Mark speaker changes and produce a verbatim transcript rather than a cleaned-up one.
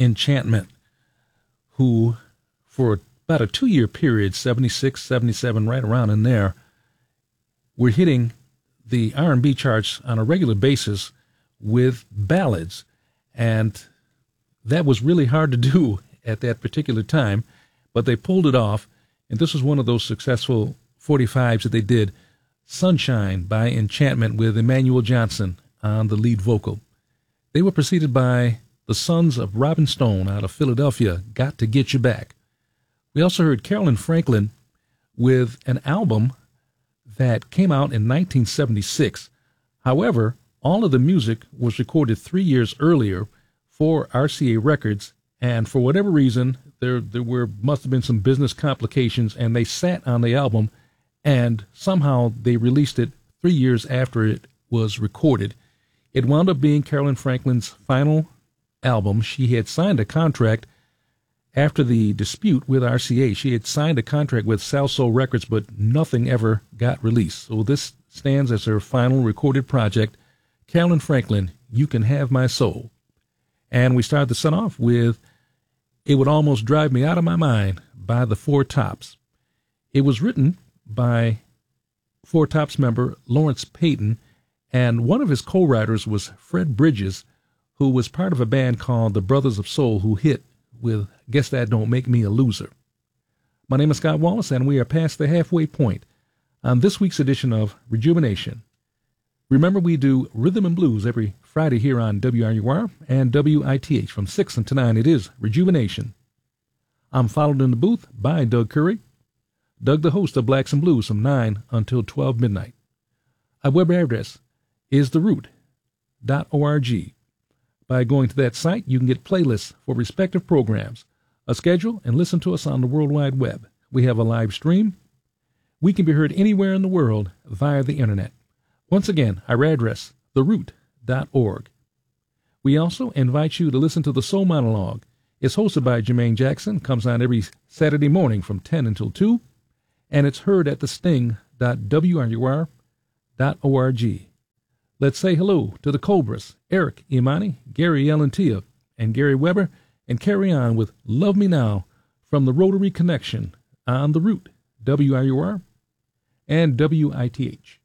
Speaker 1: Enchantment, who for about a two-year period, seventy-six, seventy-seven, right around in there, were hitting the R and B charts on a regular basis with ballads. And that was really hard to do at that particular time, but they pulled it off. And this was one of those successful forty-fives that they did, Sunshine by Enchantment, with Emmanuel Johnson on the lead vocal. They were preceded by the Sons of Robin Stone out of Philadelphia, Got to Get You Back. We also heard Carolyn Franklin with an album that came out in nineteen seventy-six. However, all of the music was recorded three years earlier for R C A Records, and for whatever reason, there there were must have been some business complications, and they sat on the album, and somehow they released it three years after it was recorded. It wound up being Carolyn Franklin's final album. She had signed a contract after the dispute with R C A. She had signed a contract with Salsoul Records, but nothing ever got released. So this stands as her final recorded project, Carolyn Franklin, You Can Have My Soul. And we started the set off with It Would Almost Drive Me Out of My Mind by the Four Tops. It was written by Four Tops member Lawrence Payton, and one of his co-writers was Fred Bridges, who was part of a band called the Brothers of Soul, who hit with Guess That Don't Make Me a Loser. My name is Scott Wallace, and we are past the halfway point on this week's edition of Rejuvenation. Remember, we do rhythm and blues every Friday here on W R U R and W I T H from six until nine. It is Rejuvenation. I'm followed in the booth by Doug Curry. Doug, the host of Blacks and Blues from nine until twelve midnight. Our web address is the root dot org. By going to that site, you can get playlists for respective programs, a schedule, and listen to us on the World Wide Web. We have a live stream. We can be heard anywhere in the world via the internet. Once again, our address, the root dot org. We also invite you to listen to the Soul Monologue. It's hosted by Jermaine Jackson, comes on every Saturday morning from ten until two, and it's heard at the sting dot w r u r dot org. Let's say hello to the Cobras, Eric, Imani, Gary Elentia, and Gary Weber, and carry on with Love Me Now from the Rotary Connection on the Root, W R U R and W I T H.